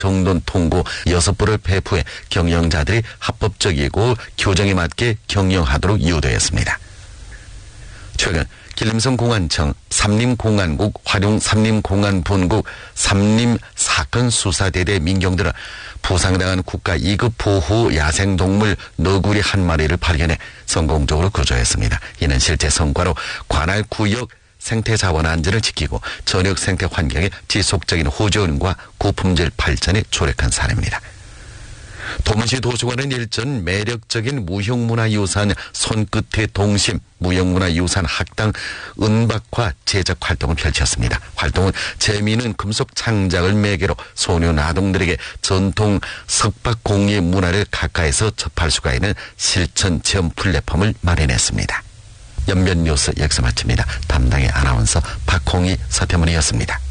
정돈 통고 6부를 배포해 경영자들이 합법적이고 교정에 맞게 경영하도록 유도했습니다. 최근 길림성공안청, 삼림공안국, 화룡삼림공안본국, 삼림사건수사대대 민경들은 부상당한 국가 2급 보호 야생동물 너구리 한 마리를 발견해 성공적으로 구조했습니다. 이는 실제 성과로 관할 구역 생태자원 안전을 지키고 전역 생태 환경의 지속적인 호전과 고품질 발전에 조력한 사례입니다. 도문시 도서관은 일전 매력적인 무형문화유산 손끝의 동심 무형문화유산 학당 은박화 제작 활동을 펼쳤습니다. 활동은 재미있는 금속 창작을 매개로 소년 아동들에게 전통 석박공예 문화를 가까이서 접할 수가 있는 실천 체험 플랫폼을 마련했습니다. 연변뉴스 여기서 마칩니다. 담당의 아나운서 박홍희, 서태문이었습니다.